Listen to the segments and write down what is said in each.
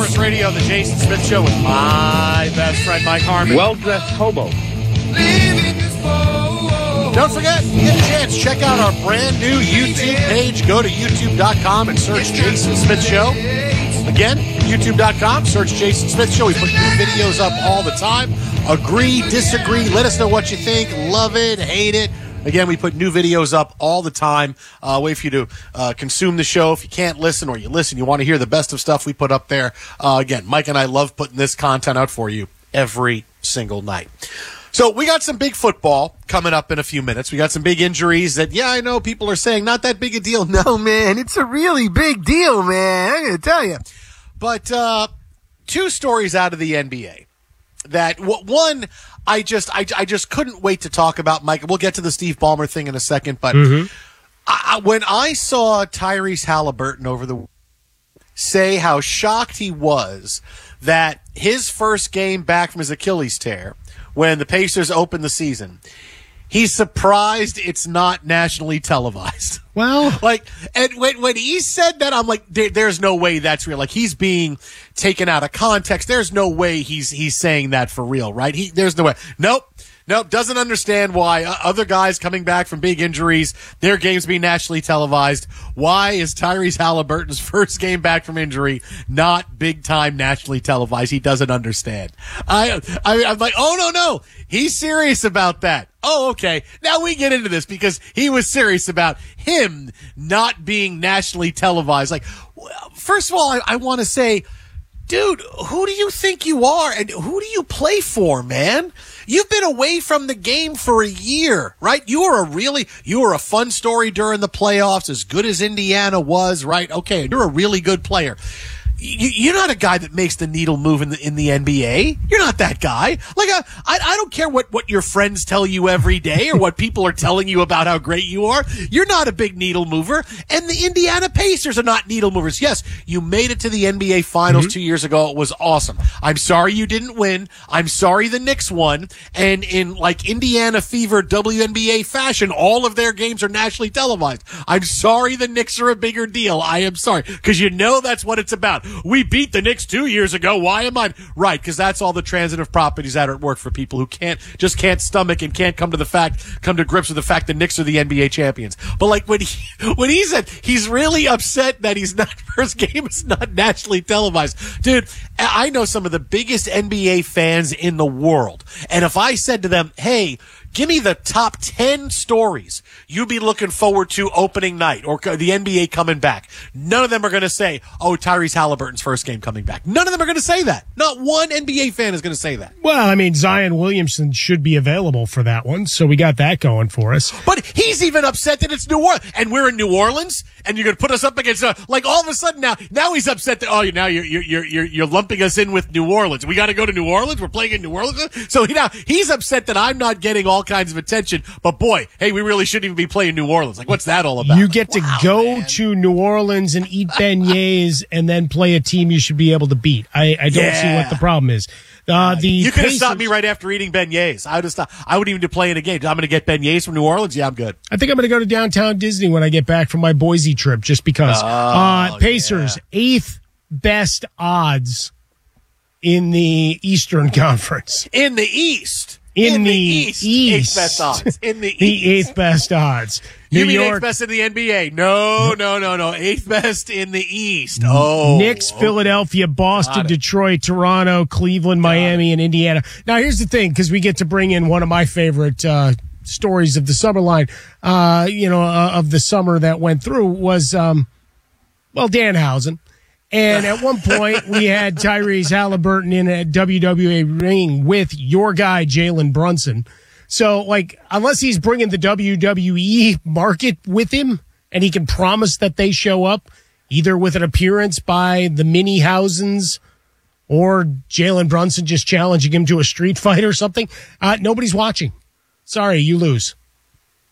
Sports Radio, the Jason Smith Show with my best friend, Mike Harmon. Well-dressed hobo. Don't forget, get a chance, check out our brand new YouTube page. Go to youtube.com and search Jason Smith Show. Again, youtube.com, search Jason Smith Show. We put new videos up all the time. Agree, disagree, let us know what you think. Love it, hate it. Again, we put new videos up all the time. Way for you to consume the show. If you can't listen or you listen, you want to hear the best of stuff we put up there. Again, Mike and I love putting this content out for you every single night. So we got some big football coming up in a few minutes. We got some big injuries that, yeah, I know people are saying not that big a deal. No, man, it's a really big deal, man. I'm going to tell you. But two stories out of the NBA that one I just couldn't wait to talk about, Mike. We'll get to the Steve Ballmer thing in a second, but when I saw Tyrese Halliburton over the say how shocked he was that his first game back from his Achilles tear, when the Pacers opened the season, he's surprised it's not nationally televised. Well, and when he said that, I'm like, there's no way that's real. Like, he's being taken out of context. There's no way he's saying that for real, right? There's no way. Nope. Doesn't understand why other guys coming back from big injuries, their games being nationally televised. Why is Tyrese Halliburton's first game back from injury not big time nationally televised? He doesn't understand. I'm like, oh no, he's serious about that. Oh, okay. Now we get into this because he was serious about him not being nationally televised. Like, first of all, I want to say, dude, who do you think you are and who do you play for, man? You've been away from the game for a year, right? You were a fun story during the playoffs, as good as Indiana was, right? Okay, you're a really good player. You're not a guy that makes the needle move in the NBA. You're not that guy. Like, I don't care what your friends tell you every day or what people are telling you about how great you are. You're not a big needle mover. And the Indiana Pacers are not needle movers. Yes, you made it to the NBA Finals 2 years ago. It was awesome. I'm sorry you didn't win. I'm sorry the Knicks won. And in like Indiana Fever WNBA fashion, all of their games are nationally televised. I'm sorry the Knicks are a bigger deal. I am sorry. Because you know that's what it's about. We beat the Knicks 2 years ago. Why am I right? Because that's all the transitive properties that are at work for people who can't stomach and can't come to grips with the fact that Knicks are the NBA champions. But like when he said he's really upset that first game is not nationally televised, dude. I know some of the biggest NBA fans in the world, and if I said to them, "Hey, give me the top 10 stories you'd be looking forward to opening night or the NBA coming back," none of them are going to say, "Oh, Tyrese Halliburton's first game coming back." None of them are going to say that. Not one NBA fan is going to say that. Well, I mean, Zion Williamson should be available for that one, so we got that going for us. But he's even upset that it's New Orleans, and we're in New Orleans, and you're going to put us up against like all of a sudden now he's upset that now you're lumping us in with New Orleans. We got to go to New Orleans. We're playing in New Orleans, so he's upset that I'm not getting all kinds of attention. But boy, hey, we really shouldn't even be playing New Orleans. Like, what's that all about? You get to go to New Orleans and eat beignets and then play a team you should be able to beat. I don't see what the problem is. You could have stopped me right after eating beignets. I would have stopped. I wouldn't even be playing a game. I'm going to get beignets from New Orleans. Yeah, I'm good. I think I'm going to go to downtown Disney when I get back from my Boise trip, just because. Pacers, 8th best odds in the Eastern Conference. In the East. In the East. 8th best odds. In the East. The 8th best odds. You mean 8th best in the NBA? No. 8th best in the East. Oh. Knicks, Philadelphia, Boston, Detroit, Toronto, Cleveland, Miami, and Indiana. Now, here's the thing, because we get to bring in one of my favorite stories of the summer line, of the summer that went through was, Danhausen. And at one point, we had Tyrese Halliburton in a WWE ring with your guy, Jalen Brunson. So, unless he's bringing the WWE market with him and he can promise that they show up, either with an appearance by the Mini Housens or Jalen Brunson just challenging him to a street fight or something, nobody's watching. Sorry, you lose.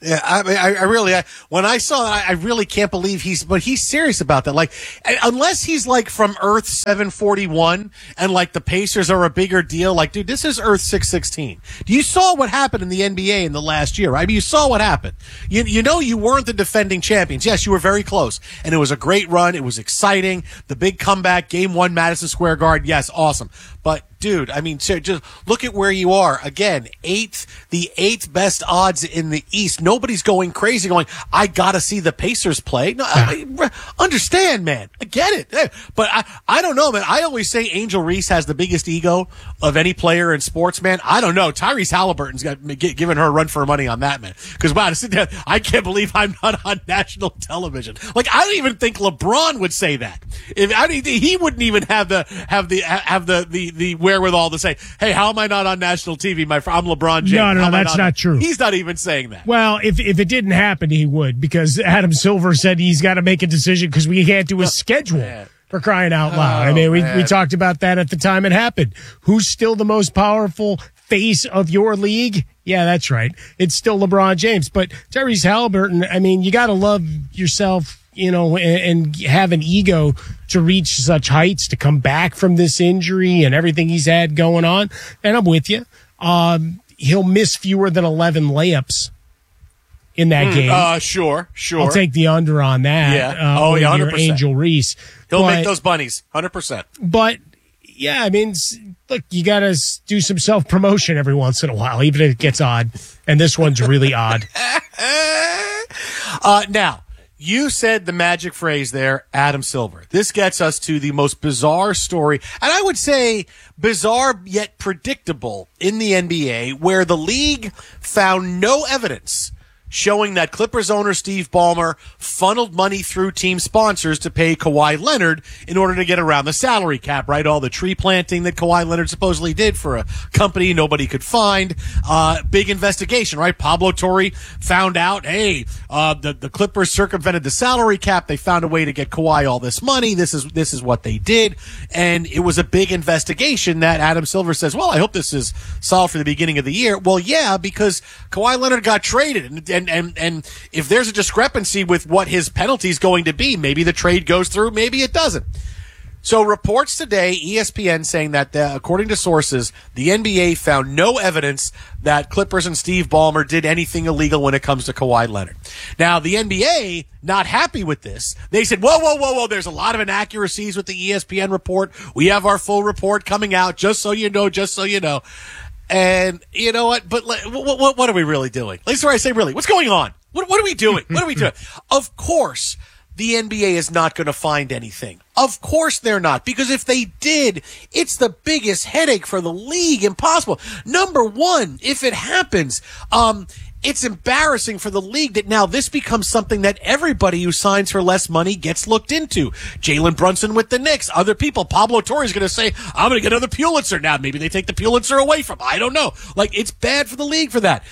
Yeah, I mean, I really, when I saw that, I really can't believe he's serious about that. Like, unless he's like from Earth 741 and like the Pacers are a bigger deal. Like, dude, this is Earth 616. You saw what happened in the NBA in the last year, right? I mean, you saw what happened. You know, you weren't the defending champions. Yes, you were very close and it was a great run. It was exciting. The big comeback, game 1, Madison Square Garden. Yes, awesome. But dude, I mean, just look at where you are. Again, the eighth best odds in the East. Nobody's going crazy going, I got to see the Pacers play. No, understand, man. I get it. But I don't know, man. I always say Angel Reese has the biggest ego of any player in sports, man. I don't know. Tyrese Halliburton's given her a run for her money on that, man. Because, wow, to sit there, I can't believe I'm not on national television. Like, I don't even think LeBron would say that. He wouldn't even have the wherewithal to say, hey, how am I not on national TV? I'm LeBron James. No, that's not true. He's not even saying that. Well, if it didn't happen, he would, because Adam Silver said he's got to make a decision because we can't do a schedule. Man. For crying out loud. I mean, we talked about that at the time it happened. Who's still the most powerful face of your league? Yeah, that's right. It's still LeBron James. But Tyrese Halliburton, I mean, you got to love yourself, you know, and have an ego to reach such heights, to come back from this injury and everything he's had going on. And I'm with you. He'll miss fewer than 11 layups in that game. Sure. I'll take the under on that. Yeah. 100%. Angel Reese. He'll make those bunnies, 100%. But, yeah, I mean, look, you got to do some self-promotion every once in a while, even if it gets odd. And this one's really odd. Now, you said the magic phrase there, Adam Silver. This gets us to the most bizarre story, and I would say bizarre yet predictable in the NBA, where the league found no evidence showing that Clippers owner Steve Ballmer funneled money through team sponsors to pay Kawhi Leonard in order to get around the salary cap, right? All the tree planting that Kawhi Leonard supposedly did for a company nobody could find. Big investigation, right? Pablo Torre found out, hey, the Clippers circumvented the salary cap. They found a way to get Kawhi all this money. This is what they did. And it was a big investigation that Adam Silver says, well, I hope this is solved for the beginning of the year. Well, yeah, because Kawhi Leonard got traded and if there's a discrepancy with what his penalty is going to be, maybe the trade goes through, maybe it doesn't. So reports today, ESPN saying that according to sources, the NBA found no evidence that Clippers and Steve Ballmer did anything illegal when it comes to Kawhi Leonard. Now, the NBA, not happy with this. They said, whoa, there's a lot of inaccuracies with the ESPN report. We have our full report coming out, just so you know. And you know what? But what are we really doing? At least where I say really. What's going on? What are we doing? Of course, the NBA is not going to find anything. Of course they're not. Because if they did, it's the biggest headache for the league. Impossible. Number one, if it happens, it's embarrassing for the league that now this becomes something that everybody who signs for less money gets looked into. Jalen Brunson with the Knicks, other people. Pablo Torre is going to say, I'm going to get another Pulitzer. Now, maybe they take the Pulitzer away from him. I don't know. Like, it's bad for the league for that.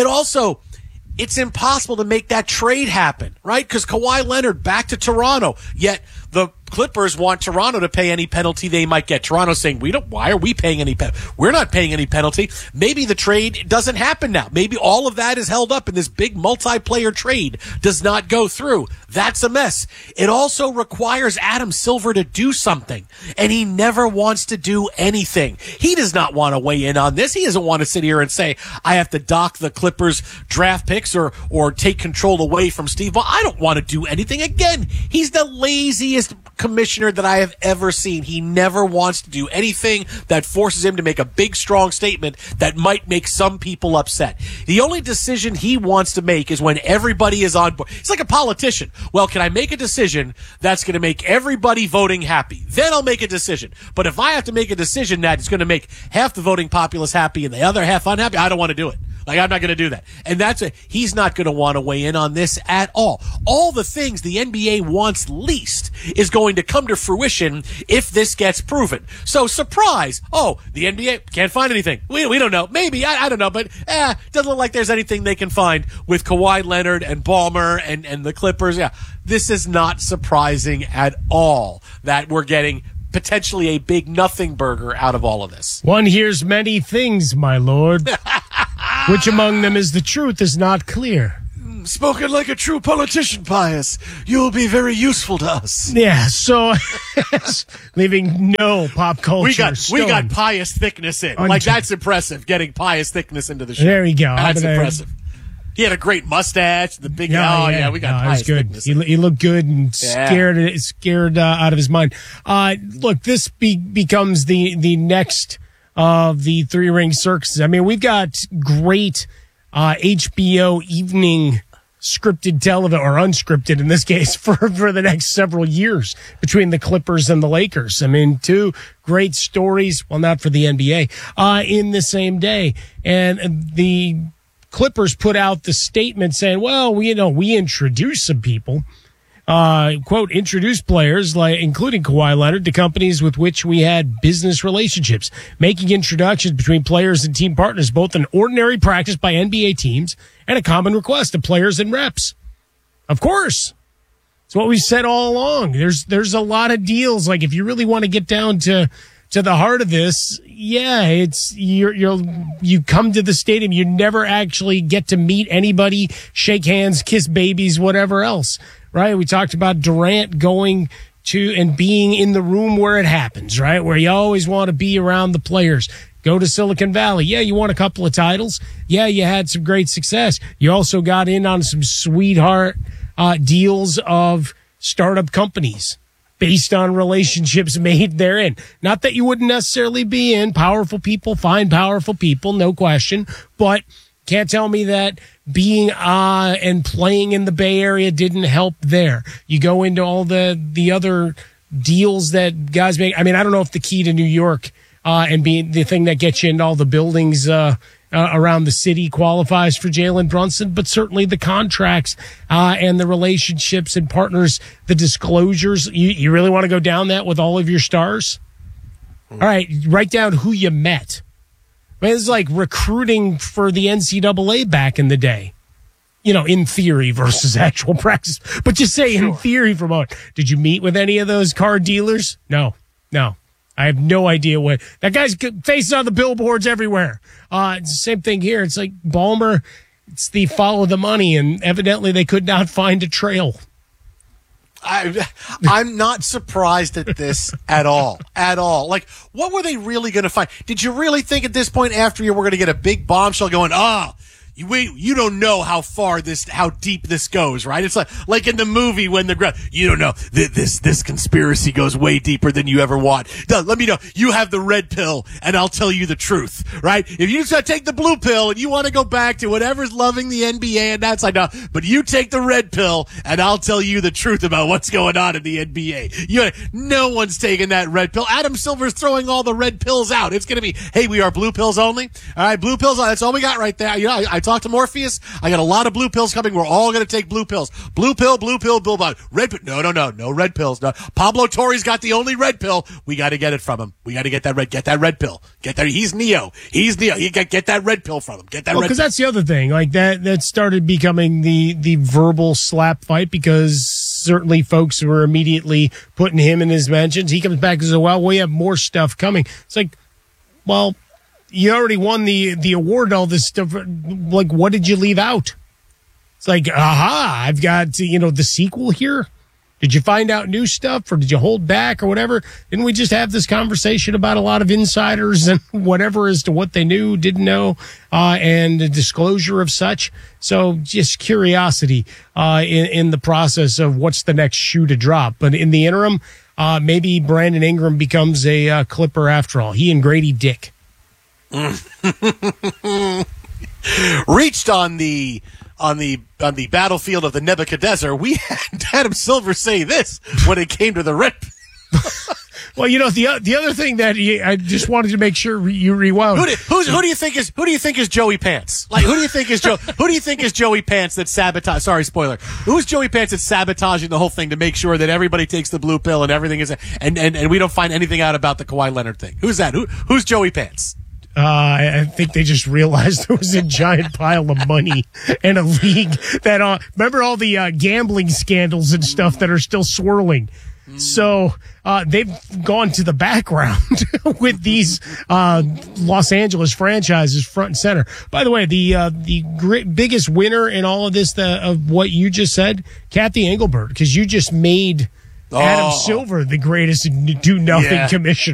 It's impossible to make that trade happen, right? Because Kawhi Leonard back to Toronto, yet the Clippers want Toronto to pay any penalty they might get. Toronto saying, why are we paying any penalty? We're not paying any penalty. Maybe the trade doesn't happen now. Maybe all of that is held up and this big multiplayer trade does not go through. That's a mess. It also requires Adam Silver to do something, and he never wants to do anything. He does not want to weigh in on this. He doesn't want to sit here and say, I have to dock the Clippers draft picks or take control away from Steve Ballmer. I don't want to do anything. Again, he's the laziest commissioner that I have ever seen. He never wants to do anything that forces him to make a big, strong statement that might make some people upset. The only decision he wants to make is when everybody is on board. It's like a politician. Well, can I make a decision that's going to make everybody voting happy? Then I'll make a decision. But if I have to make a decision that is going to make half the voting populace happy and the other half unhappy, I don't want to do it. Like, I'm not going to do that. And he's not going to want to weigh in on this at all. All the things the NBA wants least is going to come to fruition if this gets proven. So, surprise. Oh, the NBA can't find anything. We don't know. Maybe. I don't know. But, doesn't look like there's anything they can find with Kawhi Leonard and Ballmer and the Clippers. Yeah. This is not surprising at all that we're getting potentially a big nothing burger out of all of this. One hears many things, my lord. Which among them is the truth is not clear. Spoken like a true politician, Pius. You'll be very useful to us. Yeah, so leaving no pop culture. We got Pius Thickness in. Like, that's impressive, getting Pius Thickness into the show. There you go. That's impressive. He had a great mustache, the big. We got Pius Thickness. He looked good and scared out of his mind. Look, this becomes the next of the three-ring circuses. I mean, we've got great HBO evening scripted television, or unscripted in this case, for the next several years between the Clippers and the Lakers. I mean, two great stories, well, not for the NBA, in the same day. And the Clippers put out the statement saying, well, we introduced some people, quote, introduced players, including Kawhi Leonard, to companies with which we had business relationships. Making introductions between players and team partners, both an ordinary practice by NBA teams and a common request of players and reps. Of course. It's what we've said all along. There's a lot of deals. Like, if you really want to get down to the heart of this, yeah, it's you come to the stadium, you never actually get to meet anybody, shake hands, kiss babies, whatever else, right? We talked about Durant going to and being in the room where it happens, right? Where you always want to be around the players. Go to Silicon Valley. Yeah, you won a couple of titles. Yeah, you had some great success. You also got in on some sweetheart deals of startup companies based on relationships made therein. Not that you wouldn't necessarily be in. Powerful people find powerful people, no question. But can't tell me that being and playing in the Bay Area didn't help there. You go into all the other deals that guys make. I mean, I don't know if the key to New York and being the thing that gets you into all the buildings around the city qualifies for Jalen Brunson, but certainly the contracts and the relationships and partners, the disclosures. You really want to go down that with all of your stars? All right, write down who you met. I mean, it's like recruiting for the NCAA back in the day. In theory versus actual practice. But just say in theory for a moment. Did you meet with any of those car dealers? No. I have no idea what that guy's face on the billboards everywhere. It's the same thing here. It's like Ballmer. It's the follow the money, and evidently they could not find a trail. I'm not surprised at this at all. Like, what were they really going to find? Did you really think at this point after you were going to get a big bombshell going, you don't know how deep this goes, right? It's like in the movie when you don't know, this conspiracy goes way deeper than you ever want. No, let me know. You have the red pill and I'll tell you the truth, right? If you take the blue pill and you want to go back to whatever's loving the NBA and that side, no, but you take the red pill and I'll tell you the truth about what's going on in the NBA. No one's taking that red pill. Adam Silver's throwing all the red pills out. It's going to be, hey, we are blue pills only. All right, blue pills. That's all we got right there. I talked to Morpheus. I got a lot of blue pills coming. We're all going to take blue pills. Blue pill, red pill. No red pills. No. Pablo Torre's got the only red pill. We got to get it from him. We got to get that red pill. Get that. He's Neo. You get that red pill from him. Get that red pill. Because that's the other thing. Like that started becoming the verbal slap fight, because certainly folks were immediately putting him in his mentions. He comes back and says, well, we have more stuff coming. It's like, well, you already won the award, all this stuff. Like, what did you leave out? It's like, I've got, the sequel here. Did you find out new stuff, or did you hold back or whatever? Didn't we just have this conversation about a lot of insiders and whatever as to what they knew, didn't know, and the disclosure of such? So just curiosity in the process of what's the next shoe to drop. But in the interim, maybe Brandon Ingram becomes a Clipper after all. He and Grady Dick. Reached on the battlefield of the Nebuchadnezzar. We had Adam Silver say this when it came to the red. Well, the other thing that I just wanted to make sure you rewound. Who do you think is Joey Pants? Like, who do you think is Joey Pants that sabotage? Sorry, spoiler. Who's Joey Pants that's sabotaging the whole thing to make sure that everybody takes the blue pill and everything is and we don't find anything out about the Kawhi Leonard thing? Who's that? Who's Joey Pants? I think they just realized there was a giant pile of money in a league that, remember all the gambling scandals and stuff that are still swirling. So they've gone to the background with these Los Angeles franchises front and center. By the way, the biggest winner in all of this, of what you just said, Kathy Engelbert, because you just made Adam Silver the greatest do-nothing commissioner.